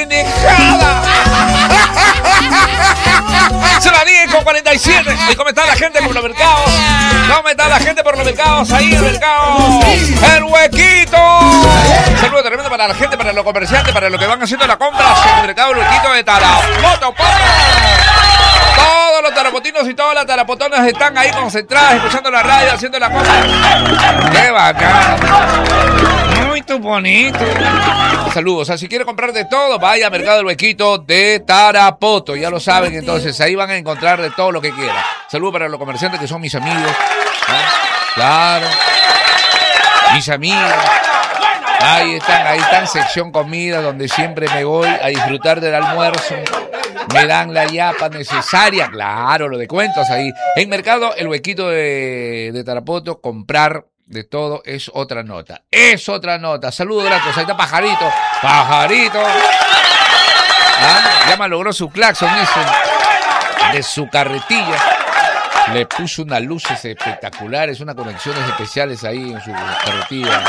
pendejada. Se la 10:47. ¿Y cómo está la gente por los mercados? ¿Cómo está la gente por los mercados? Ahí el mercado. El Huequito. Saludos tremendo para la gente, para los comerciantes, para los que van haciendo la compra en el mercado El Huequito de Tarapoto. Todos los tarapotinos y todas las tarapotonas están ahí concentradas, escuchando la radio, haciendo la compra. ¡Qué bacán! Muy bonito. Saludos. O sea, si quiere comprar de todo, vaya a Mercado del Huequito de Tarapoto. Ya lo saben, entonces ahí van a encontrar de todo lo que quieran. Saludos para los comerciantes que son mis amigos. ¿Ah? Claro. Mis amigos. Ahí están, sección comida, donde siempre me voy a disfrutar del almuerzo. Me dan la yapa necesaria, claro, lo de cuentos ahí. En Mercado El Huequito de Tarapoto, comprar de todo es otra nota. Es otra nota. Saludos gratos. Ahí está Pajarito. Pajarito. ¿Ah? Ya me logró su claxon ese de su carretilla. Le puso unas luces espectaculares, unas conexiones especiales ahí en su carretilla.